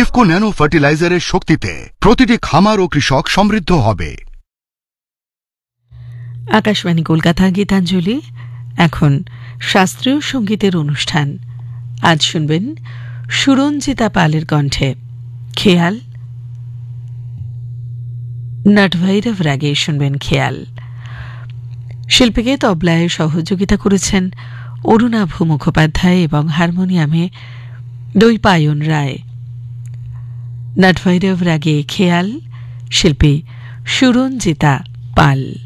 IFFCO nano ফার্টিলাইজারের শক্তিতে প্রতিটি খামার ও কৃষক সমৃদ্ধ হবে। আকাশবাণী কলকাতা, গীতাঞ্জলি। এখন শাস্ত্রীয় সঙ্গীতের অনুষ্ঠান। আজ শুনবেন সুরঞ্জিতা পালের কণ্ঠে খেয়াল, নটভৈরব রাগে শুনবেন খেয়াল। শিল্পীকে তবলায় সহযোগিতা করেছেন অরুণাভ মুখোপাধ্যায় এবং হারমোনিয়ামে দৈপায়ন রায়। নটভৈরব রাগে খেয়াল, শিল্পী সুরঞ্জিতা পাল।